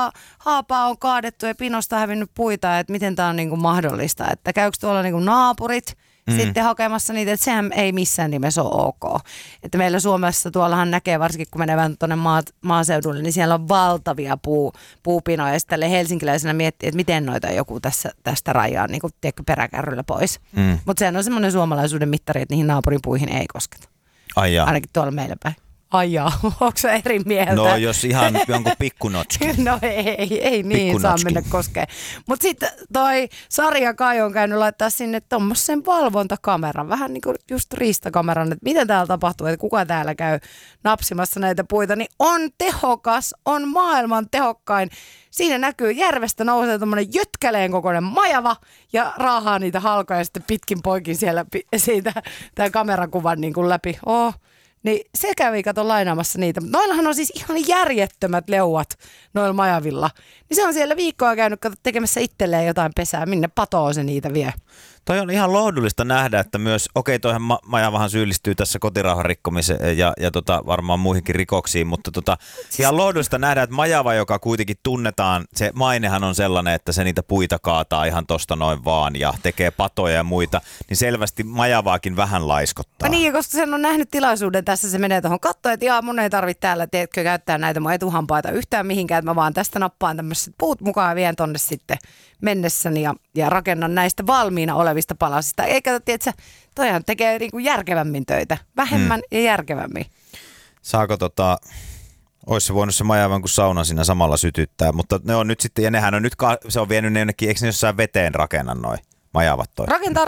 haapaa on kaadettu ja pinosta hävinnyt puita, että miten tämä on niinku mahdollista, että käykö tuolla niinku naapurit sitten hakemassa niitä, että sehän ei missään nimessä ole ok. Että meillä Suomessa tuollahan näkee, varsinkin kun menee vähän tuonne maaseudulle, niin siellä on valtavia puupinoja. Ja sitten helsinkiläisenä miettii, että miten noita joku tästä rajaa niin kuin peräkärryllä pois. Mutta sehän on semmoinen suomalaisuuden mittari, että niihin naapurin puihin ei kosketa. Ainakin tuolla meillä päin. Ai jaa, onko se eri mieltä? No jos ihan jonkun pikkunotski. No ei niin saa mennä koskeen. Mutta sitten toi Sarja Kai on käynyt laittaa sinne tommosen valvontakameran, vähän niin kuin just riistakameran, että miten täällä tapahtuu, että kuka täällä käy napsimassa näitä puita, niin on tehokas, on maailman tehokkain. Siinä näkyy järvestä nousee tommonen jötkäleen kokoinen majava ja raahaa niitä halkoja sitten pitkin poikin siellä siitä tämän kamerakuvan niin kuin läpi. Niin se kävi kato lainaamassa niitä. Noillahan on siis ihan järjettömät leuat noilla majavilla. Niin se on siellä viikkoa käynyt tekemässä itselleen jotain pesää, minne patoo se niitä vie. Toi on ihan lohdullista nähdä, että myös, toihan majavahan syyllistyy tässä kotirauhan rikkomiseen ja varmaan muihinkin rikoksiin, mutta ihan lohdullista nähdä, että majava, joka kuitenkin tunnetaan, se mainehan on sellainen, että se niitä puita kaataa ihan tosta noin vaan ja tekee patoja ja muita, niin selvästi majavaakin vähän laiskottaa. Niin, koska sen on nähnyt tilaisuuden tässä, se menee tuohon kattoon, että mun ei tarvitse täällä, teetkö käyttää näitä mun etuhampaita yhtään mihinkään, että mä vaan tästä nappaan tämmöiset puut mukaan ja vien tonne sitten mennessäni ja rakennan näistä valmiina olevista palasista. Eikä tiedätkö, toihan tekee niinku järkevämmin töitä. Vähemmän ja järkevämmin. Saako olisi se voinut se majavan kuin sauna siinä samalla sytyttää, mutta ne on nyt sitten, ja nehän on nyt, se on vienyt ne jonnekin, eikö ne jossain veteen rakennat noin majavat toi? Rakentaa.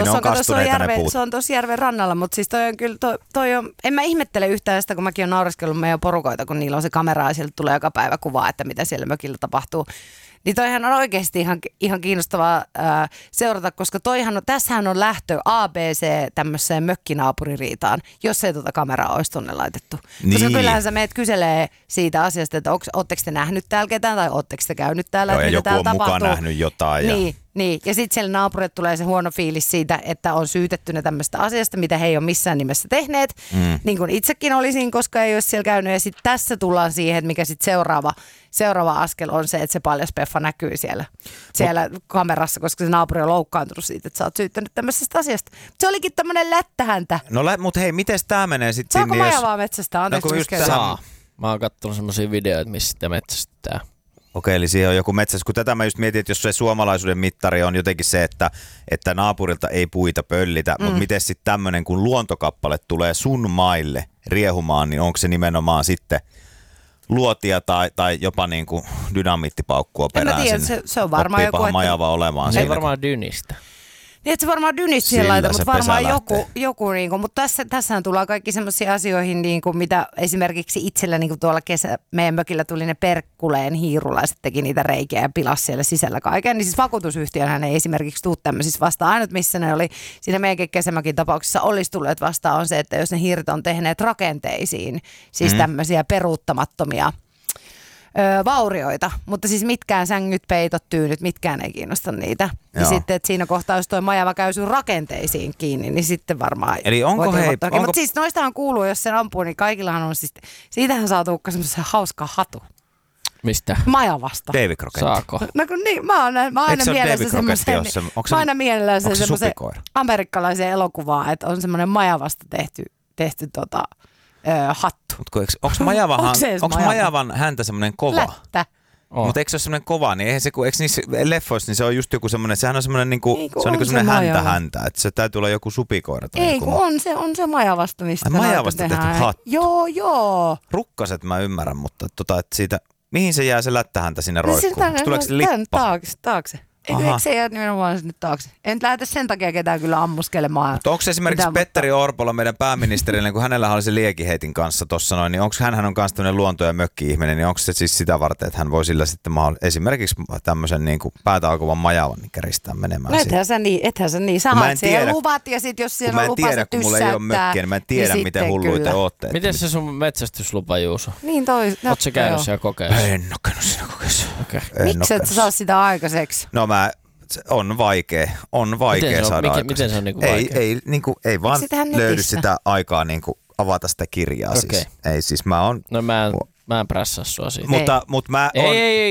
Se on tuossa järven rannalla, mutta siis toi on kyllä, en mä ihmettele yhtään sitä, kun mäkin olen naureskellut meidän porukoita, kun niillä on se kamera ja sieltä tulee joka päivä kuvaa, että mitä siellä mökillä tapahtuu. Niin toihan on oikeasti ihan kiinnostavaa seurata, koska tässähän on lähtö ABC tämmöiseen mökkinaapuririitaan, jos ei kameraa olisi tuonne laitettu. Niin. Koska kyllähän sä meet kyselee siitä asiasta, että ootteko te nähnyt täällä ketään tai ootteko te käynyt täällä, että mitä joku täällä on tapahtuu. mukaan nähnyt jotain. Niin. Ja sitten siellä naapurit tulee se huono fiilis siitä, että on syytettynä tämmöistä asiasta, mitä he ei ole missään nimessä tehneet. Niin kuin itsekin olisin, koska ei olisi siellä käynyt. Ja sitten tässä tullaan siihen, että mikä sitten seuraava askel on se, että se paljas peffa näkyy siellä kamerassa, koska se naapuri on loukkaantunut siitä, että sä oot syyttänyt tämmöisestä asiasta. Se olikin tämmöinen lättähäntä. No mutta hei, miten tää menee sitten? Saako majavaa metsästä? Saa. Mä oon kattonut semmosia videoita, missä sitä metsästää. Okei, eli siihen on joku metsästys. Kun tätä mä just mietin, että jos se suomalaisuuden mittari on jotenkin se, että naapurilta ei puita pöllitä, mutta miten sitten tämmöinen, kun luontokappale tulee sun maille riehumaan, niin onko se nimenomaan sitten luotia tai jopa niin kuin dynamiittipaukkua perään sinne? Se on varmaan joku, majava olemaan. Se ei varmaan dynistä. Niin, että se varmaan dynistä siihen laita, mutta varmaan joku niinku, mutta tässähän tullaan kaikki semmoisiin asioihin, niinku, mitä esimerkiksi itsellä niinku tuolla meidän mökillä tuli ne perkkuleen hiirulaiset, teki niitä reikiä ja pilasi siellä sisällä kaiken. Niin siis vakuutusyhtiönhän ei esimerkiksi tule tämmöisissä vastaan. Ainut missä ne oli, siinä meidänkin kesämökin tapauksessa olisi tulleet vastaan on se, että jos ne hiiret on tehneet rakenteisiin, siis tämmöisiä peruuttamattomia vaurioita, mutta siis mitkään sängyt, peitot, tyynyt, mitkään ei kiinnosta niitä. Ja sitten, että siinä kohtaa, jos toi majava käy sun rakenteisiin kiinni, niin sitten varmaan. Eli onko mutta siis noistahan kuuluu, jos sen ampuu, niin kaikillahan on siis, siitähän saa Tuukka semmoisen hauska hatu. Mistä? Majavasta. Davy Crockett. Saako? No kun niin, mä oon aina mielessä semmoisen, amerikkalaisen elokuvaa, että on semmoinen majavasta tehty hattu. Onko majavan häntä semmoinen kova? Lättä. Mutta eikö se ole semmoinen kova, niin eihän se, eikö niissä leffoissa, niin se on just joku semmoinen, sehän on semmoinen niinku, se on niinku semmoinen häntä, että se täytyy olla joku supikoira. Ei, kun on se majavasta, mistä majavasta tehty hattu. Joo. Rukkaset mä ymmärrän, mutta että siitä, mihin se jää se lättähäntä sinne roikkuun? Tuleeko se lippa? Taakse. Eikö se jää nimenomaan sinne taakse? En lähde sen takia ketään kyllä ammuskelemaan. Mutta onko esimerkiksi Petteri Orpolla, meidän pääministerille, kun hänellä oli se liekiheitin kanssa tuossa noin, niin onko hän on kanssa tämmöinen luonto- ja mökki-ihminen, niin onko se siis sitä varten, että hän voi sillä sitten esimerkiksi tämmöisen niin kuin päätä alkuvan majavan niin käristää menemään no ethän sä niin. Sä haet siellä luvat ja sitten jos siellä on lupa se kun mulla ei ole mökkiä, niin mä en tiedä, niin miten hulluita te ootte. Miten se sun metsästyslupa, Juuso? Niin ootko sä käynyt siellä kokeessa? En ole käynyt siinä kokeessa. Miksi et sä saa sitä aikaiseksi? No on vaikea saada miten se on niinku vaikea? Ei vaan löydy sitä aikaa niinku avata sitä kirjaa. Okay. Siis. Ei siis mä oon... No mä en prässää sua siitä. Mutta mä oon... Ei,